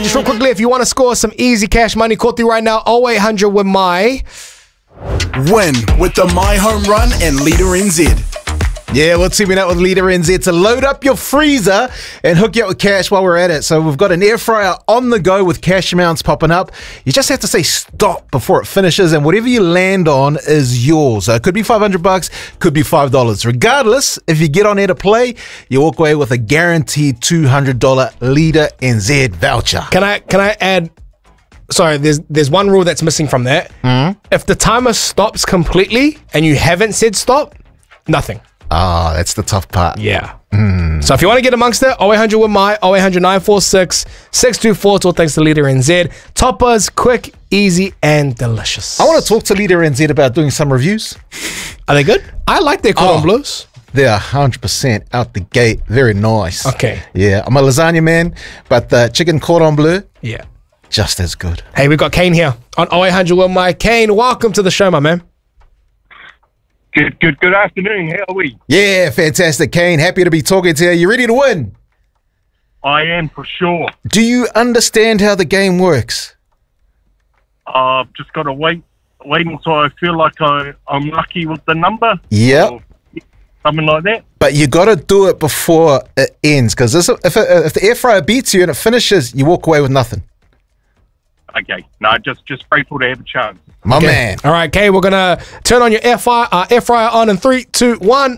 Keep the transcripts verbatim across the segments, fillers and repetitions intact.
just real quickly, if you want to score some easy cash money, call through right now, oh eight hundred with my... Win with the My Home Run and Leader N Z. Yeah, we're teaming up with Leader N Z to load up your freezer and hook you up with cash while we're at it. So we've got an air fryer on the go with cash amounts popping up. You just have to say stop before it finishes, and whatever you land on is yours. So it could be five hundred bucks, could be five dollars. Regardless, if you get on there to play, you walk away with a guaranteed two hundred dollars Leader N Z voucher. Can I can I add... Sorry, there's there's one rule that's missing from that. Mm-hmm. If the timer stops completely and you haven't said stop, nothing. Ah, oh, that's the tough part. Yeah. Mm. So if you want to get amongst it, oh eight hundred with my, oh eight hundred nine four six six two four, all thanks to Leader N Z. Toppers, quick, easy, and delicious. I want to talk to Leader N Z about doing some reviews. Are they good? I like their cordon oh, bleus. They're one hundred percent out the gate. Very nice. Okay. Yeah, I'm a lasagna man, but the chicken cordon bleu, yeah, just as good. Hey, we've got Kane here on oh eight hundred with my. Kane, welcome to the show, my man. Good, good, good afternoon. How are we? Yeah, fantastic, Kane. Happy to be talking to you. You ready to win? I am, for sure. Do you understand how the game works? Uh, I've just got to wait, wait until I feel like I, I'm lucky with the number. Yep. Something like that. But you got to do it before it ends, because if, if, if the air fryer beats you and it finishes, you walk away with nothing. Okay. No, just just grateful to have a chance. My okay. man. All right, Kay, we're going to turn on your air fryer, uh, air fryer on in three, two, one.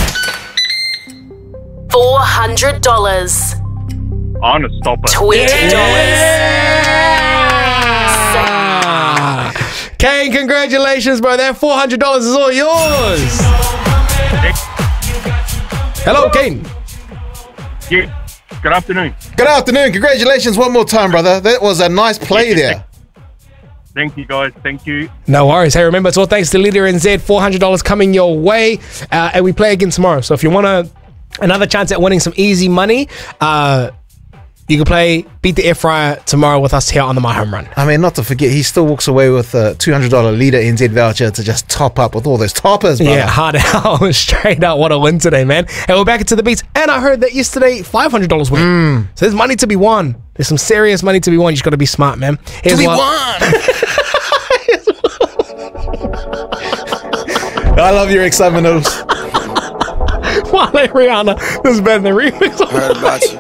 four hundred dollars. I'm going to stop it. twenty dollars. Yeah. Kane, congratulations, bro. That four hundred dollars is all yours. Hello, Kane. Yeah. Good afternoon. Good afternoon. Congratulations one more time, brother. That was a nice play there. Thank you, guys. Thank you. No worries. Hey, remember, it's all thanks to Leader N Z. four hundred dollars coming your way. Uh, and we play again tomorrow. So if you want to another chance at winning some easy money, uh, you can play Beat the Air Fryer tomorrow with us here on the My Home Run. I mean, not to forget, he still walks away with a two hundred dollars Leader N Z voucher to just top up with all those toppers, brother. Yeah, hard out. Straight out. What a win today, man. And we're back into the beats. And I heard that yesterday, five hundred dollars win. Mm. So there's money to be won. There's some serious money to be won. You just got to be smart, man. Here's to be what- won! I love your excitement, Oos. Wale Rihanna. This has been the remix. Heard about you.